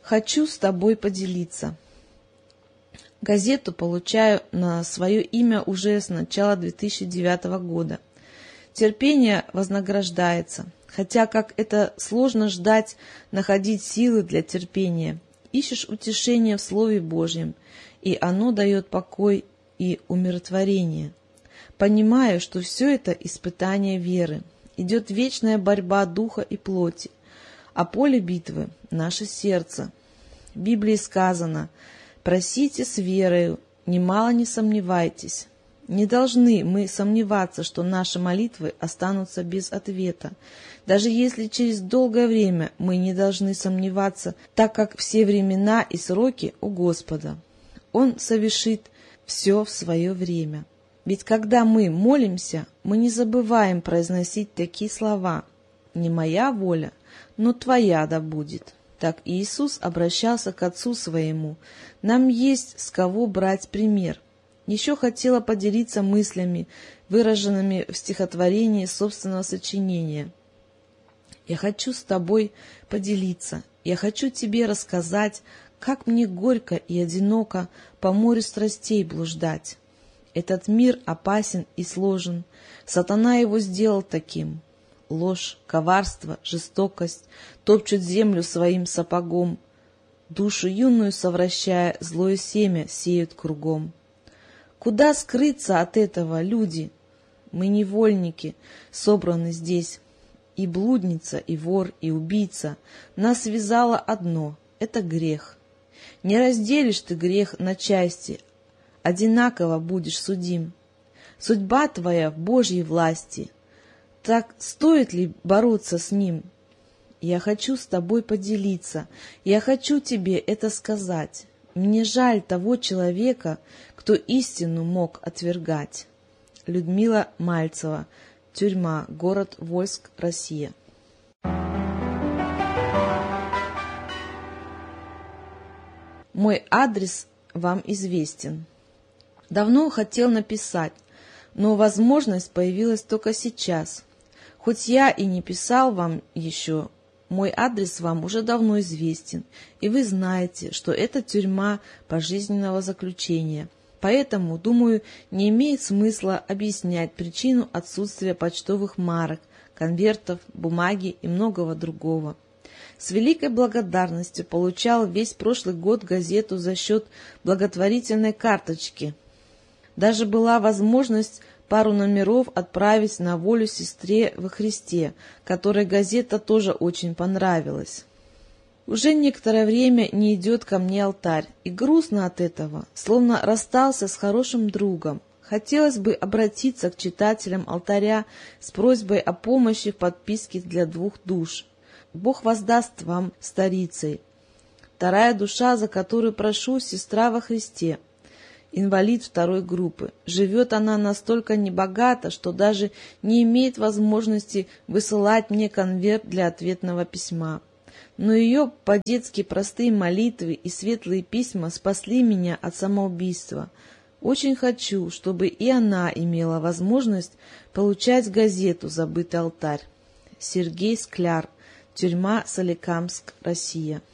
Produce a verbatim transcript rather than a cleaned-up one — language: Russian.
Хочу с тобой поделиться. Газету получаю на свое имя уже с начала две тысячи девятого года. Терпение вознаграждается, хотя как это сложно ждать, находить силы для терпения. Ищешь утешение в Слове Божьем, и оно дает покой и умиротворение. Понимаю, что все это испытание веры. Идет вечная борьба духа и плоти, а поле битвы — наше сердце. В Библии сказано: «Просите с верою, немало не сомневайтесь». Не должны мы сомневаться, что наши молитвы останутся без ответа. Даже если через долгое время, мы не должны сомневаться, так как все времена и сроки у Господа. Он совершит все в свое время. Ведь когда мы молимся, мы не забываем произносить такие слова: «Не моя воля, но Твоя да будет». Так Иисус обращался к Отцу Своему. Нам есть с кого брать пример. Еще хотела поделиться мыслями, выраженными в стихотворении собственного сочинения. «Я хочу с тобой поделиться, я хочу тебе рассказать, как мне горько и одиноко по морю страстей блуждать. Этот мир опасен и сложен, сатана его сделал таким. Ложь, коварство, жестокость топчут землю своим сапогом, душу юную совращая, злое семя сеют кругом. Куда скрыться от этого, люди? Мы невольники, собраны здесь. И блудница, и вор, и убийца. Нас связало одно — это грех. Не разделишь ты грех на части, одинаково будешь судим. Судьба твоя в Божьей власти. Так стоит ли бороться с ним? Я хочу с тобой поделиться, я хочу тебе это сказать. Мне жаль того человека, кто истину мог отвергать. Людмила Мальцева. Тюрьма. Город Вольск. Россия. Мой адрес вам известен. Давно хотел написать, но возможность появилась только сейчас. Хоть я и не писал вам еще, мой адрес вам уже давно известен, и вы знаете, что это тюрьма пожизненного заключения. Поэтому, думаю, не имеет смысла объяснять причину отсутствия почтовых марок, конвертов, бумаги и многого другого. С великой благодарностью получал весь прошлый год газету за счет благотворительной карточки. Даже была возможность пару номеров отправить на волю сестре во Христе, которой газета тоже очень понравилась. Уже некоторое время не идет ко мне алтарь, и грустно от этого, словно расстался с хорошим другом. Хотелось бы обратиться к читателям алтаря с просьбой о помощи в подписке для двух душ. Бог воздаст вам старицей. Вторая душа, за которую прошу, сестра во Христе. Инвалид второй группы. Живет она настолько небогато, что даже не имеет возможности высылать мне конверт для ответного письма. Но ее по-детски простые молитвы и светлые письма спасли меня от самоубийства. Очень хочу, чтобы и она имела возможность получать газету «Забытый алтарь». Сергей Скляр. Тюрьма Соликамск. Россия.